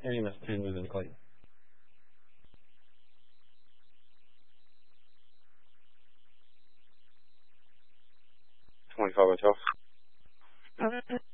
turning that pin was in clay. 25 on 12.